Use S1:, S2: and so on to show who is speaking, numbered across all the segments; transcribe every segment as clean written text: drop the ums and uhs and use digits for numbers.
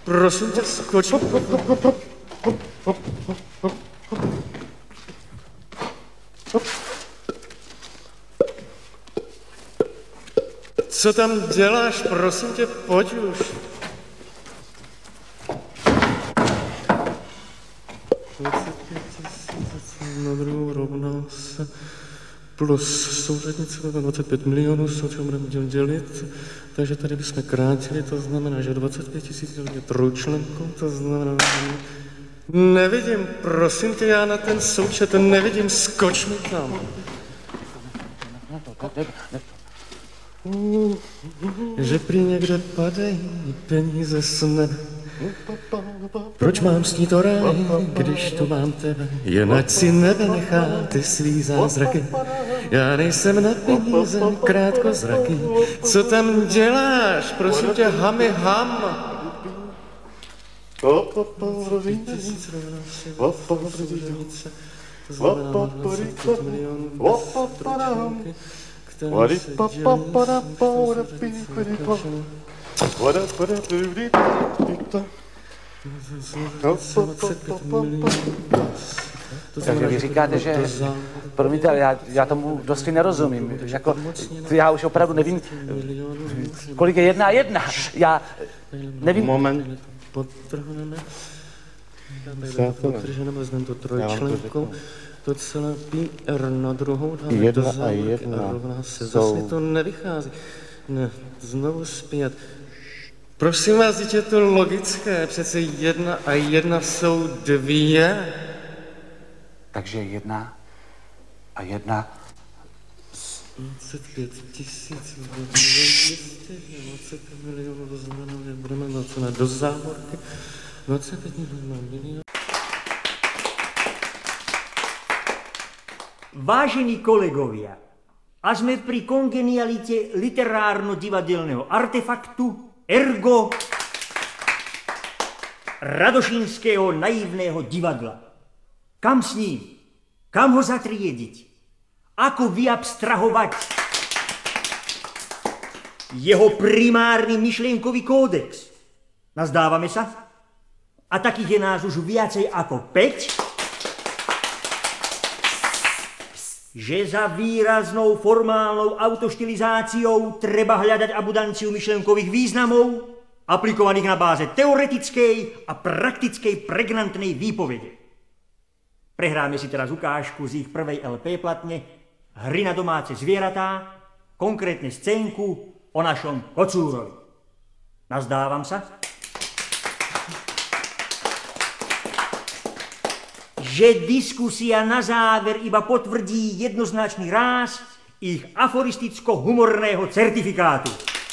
S1: Prosím tě, skoč. Co tam děláš? Prosím tě, pojď už. Na druhou rovná se plus souřadnice 25 milionů, s čím budeme dělit. Takže tady bychom krátili, to znamená, že 25 000 je trojčlenkou, to znamená, nevidím, prosím tě, já na ten součet nevidím, skoč mi tam. Že prý někde padají peníze z nebe. Proč mám snít o ráji, když tu mám tebe? Jen ať si nebe nechá ty svý zázraky. Já nejsem na peníze krátkozraký. Co tam děláš? Prosím tě, hami ham.
S2: Takže vy říkáte, že... Promiňte, ale já tomu dosti nerozumím. Jako, já už opravdu nevím, kolik je 1 a 1. Já nevím...
S1: Moment. Podtrhneme. Podtrženeme, vezmeme to trojčlenkou. To celé PR na druhou dáme
S3: 1
S1: do
S3: a
S1: závorky
S3: 1
S1: a rovná se. Zase mi to nevychází. Ne, znovu zpět. Prosím vás, dítě, je to logické. Přece 1 a 1 jsou 2.
S2: Takže 1 a 1...
S1: 25 000, 25 milionů, to znamená, že budeme na do závorky. 25 milionů.
S4: Vážení kolegovia, a sme pri kongenialite literárno-divadelného artefaktu, ergo radošínskeho naivného divadla. Kam s ním? Kam ho zatriediť? Ako vyabstrahovať jeho primárny myšlienkový kódex? Nazdávame sa? A takých je nás už viacej ako 5. Že za výraznou formálnou autoštilizáciou treba hľadať abundanciu myšlenkových významov, aplikovaných na báze teoretickej a praktickej pregnantnej výpovede. Prehráme si teraz ukážku z ich prvej LP platne Hry na domáce zvieratá, konkrétne scénku o našom kocúrovi. Nazdávam sa, že diskusia na záver iba potvrdí jednoznačný ráz ich aforisticko-humorného certifikátu.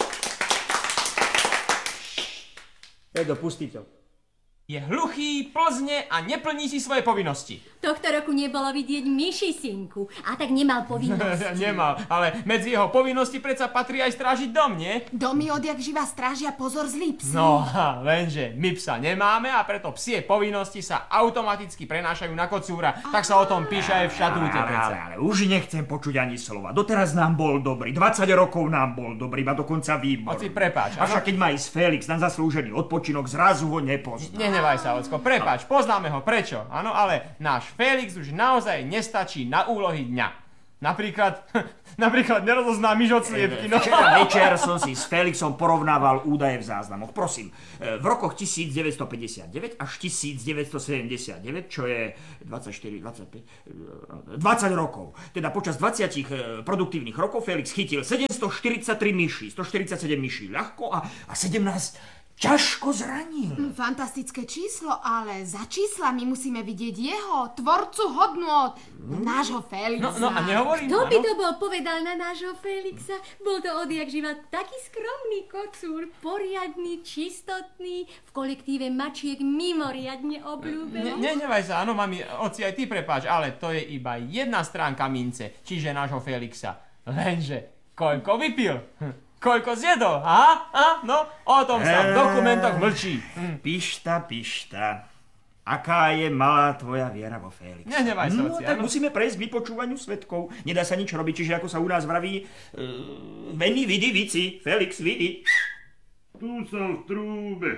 S4: Edo, pustí to.
S5: Je hluchý, plzne a neplní si svoje povinnosti.
S6: Tohto roku nebolo vidieť myši, synku, a tak nemal povinnosti.
S5: Nemal, ale medzi jeho povinnosti predsa patrí aj strážiť dom, nie?
S7: Domy odjak živa strážia pozor zlý psi.
S5: No, lenže my psa nemáme a preto psie povinnosti sa automaticky prenášajú na kocúra. Tak sa o tom píše aj v štatúte.
S4: Ale už nechcem počuť ani slova. Doteraz nám bol dobrý, 20 rokov nám bol dobrý, a dokonca výborný.
S5: Oci, prepáč.
S4: Avšak keď má ísť Felix na zaslúžený odpočinok, zrazu ho nepozná.
S5: Nenevaj sa, Ocko, prepáč, poznáme ho, prečo? Áno, ale náš Felix už naozaj nestačí na úlohy dňa. Napríklad nerozozná myš od sliepky. No.
S4: Včera večer som si s Felixom porovnával údaje v záznamoch. Prosím, v rokoch 1959 až 1979, čo je 24, 25, 20 rokov. Teda počas 20 produktívnych rokov Felix chytil 743 myší, 147 myší ľahko a 17 ťažko zranil.
S7: Fantastické číslo, ale za číslami musíme vidieť jeho, tvorcu hodnôt, nášho Felixa.
S5: No a nehovorím.
S6: Kto by to bol povedal na nášho Felixa? Bol to odjak živa taký skromný kocúr, poriadny, čistotný, v kolektíve mačiek mimoriadne obľúbený.
S5: Nenevaj sa, áno, mami, oci, aj ty prepáč, ale to je iba jedna stránka mince, čiže nášho Felixa. Lenže, koľko vypil? Koľko zjedol, No, o tom sa v dokumentoch mlčí.
S4: Pišta. Aká je malá tvoja viera vo Felixa?
S5: Nehnevaj sa, oci,
S4: tak musíme prejsť k vypočúvaniu svedkov. Nedá sa nič robiť, čiže ako sa u nás vraví, veni, vidi, vici, Felix, vidi.
S8: Tu som v trúbe.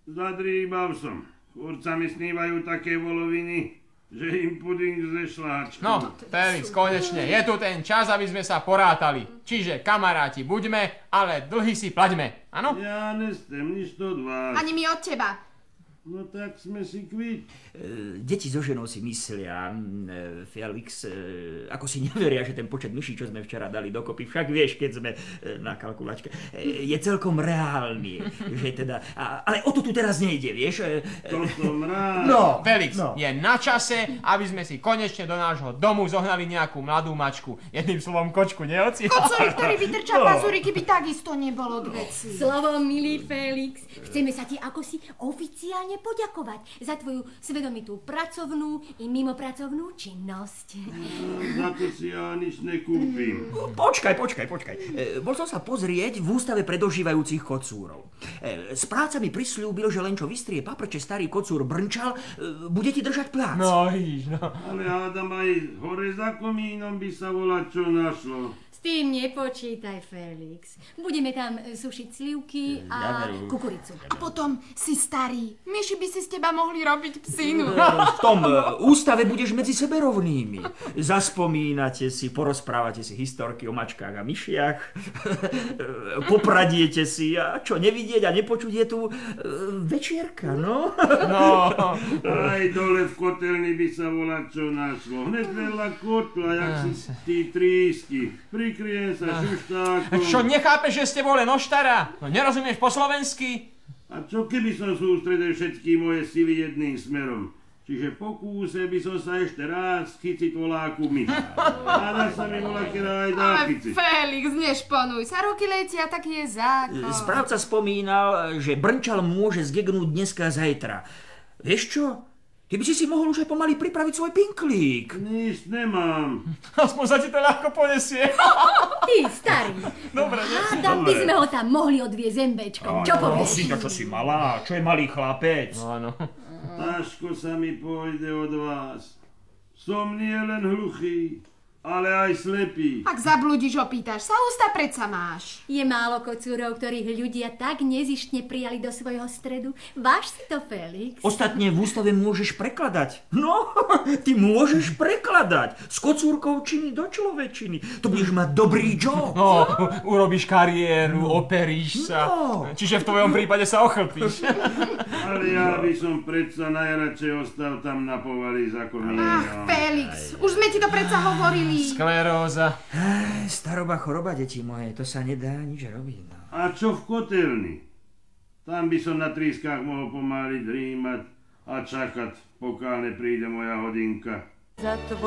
S3: Zadrýbal som. Furt sa mi snívajú také voloviny, že im puding ze šláčkom.
S5: No, Felix, konečne, je tu ten čas, aby sme sa porátali. Čiže, kamaráti, buďme, ale dlhy si plaťme, áno?
S3: Ja nestem nič od vás.
S7: Ani my od teba.
S3: No tak sme si kvit.
S4: Deti so ženou si myslia, Felix, ako si neveria, že ten počet myší, čo sme včera dali dokopy, však vieš, keď sme na kalkulačke, je celkom reálny, že teda, ale o to tu teraz nejde, vieš.
S3: To som rád.
S4: No,
S5: Felix,
S4: no.
S5: je na čase, aby sme si konečne do nášho domu zohnali nejakú mladú mačku. Jedným slovom kočku, nie oci?
S7: Kocúrik, ktorý vytrča pazúriky, by takisto nebolo k veci.
S6: Slovom, milý Felix, chceme sa ti ako si oficiálne poďakovať za tvoju svedomitú pracovnú i mimopracovnú činnosť.
S3: Za to si ja nič nekúpim.
S4: Počkaj. Bol som sa pozrieť v ústave pre dožívajúcich kocúrov. Správca mi prisľúbil, že len čo vystrie paprče starý kocúr brnčal, bude ti držať plác.
S5: No, vidíš, no.
S3: Ale hádam aj hore za komínom by sa volať čo našlo.
S6: S tým nepočítaj, Felix. Budeme tam sušiť slivky a kukuricu.
S7: A potom si starý. Myši by si z teba mohli robiť psínu.
S4: V tom ústave budeš medzi sebe rovnými. Zaspomínate si, porozprávate si historky o mačkách a myšiach, popradiete si a čo nevidieť a nepočuť je tu večierka, no?
S5: No.
S3: Aj dole v kotelni by sa volať čo našlo. Hned vedľa kotla, jak si tí trísky. Prikryjem sa šuštákom.
S5: Čo, nechápeš, že ste boli noštara? No, nerozumieš po slovensky?
S3: A čo keby som sústredil všetky moje sily jedným smerom? Čiže po kúse by som sa ešte raz chyciť voláku my. A sa mi volákera aj dá
S7: Ale
S3: chyciť.
S7: Felix, nešponuj sa. Roky letia, taký je zákon.
S4: Správca spomínal, že brnčal môže zgegnúť dneska zajtra. Vieš čo? Ty by si mohol už aj pomaly pripraviť svoj pinklík.
S3: Nič nemám.
S5: Aspoň sa ti to ľahko ponesie.
S6: Ty, starý.
S5: Dobre,
S6: Hádam by sme ho tam mohli odviezť MBčkom. Čo povieš?
S4: Prosím, čo si malá? Čo je malý chlapec?
S5: Áno.
S3: Ťažko sa mi pôjde od vás. Som nie len hluchý, ale aj slepý.
S7: Ak zabludíš, opýtaš sa, ústa predsa máš.
S6: Je málo kocúrov, ktorých ľudia tak nezištne prijali do svojho stredu. Váž si to, Felix.
S4: Ostatne v ústave môžeš prekladať. No, ty môžeš prekladať. Z kocúrkovčiny do človečiny. To budeš mať dobrý job.
S5: No, urobíš kariéru, operíš sa.
S4: No.
S5: Čiže v tvojom prípade sa ochlpíš.
S3: Ale ja by som predsa najradšej ostal tam na povali za
S7: Ach,
S3: komínom.
S7: Felix, už sme ti to predsa hovorili.
S5: Skleróza.
S4: Staroba choroba, deti moje, to sa nedá nič robiť. No.
S3: A čo v kotelni? Tam by som na trískach mohol pomáli drímať a čakať, pokiaľ nepríde moja hodinka.